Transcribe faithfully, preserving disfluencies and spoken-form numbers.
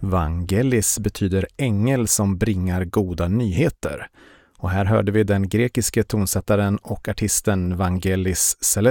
Vangelis betyder ängel som bringar goda nyheter. Och här hörde vi den grekiske tonsättaren och artisten Vangelis Seleskou.